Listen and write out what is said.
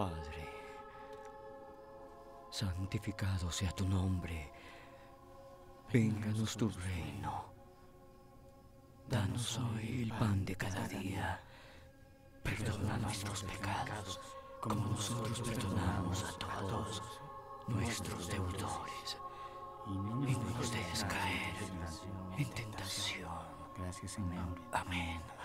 Padre, santificado sea tu nombre. Vénganos tu reino. Danos hoy el pan de cada día. Perdona nuestros pecados, como nosotros perdonamos a todos nuestros deudores. Y no nos dejes caer en tentación. Gracias, Señor. Amén.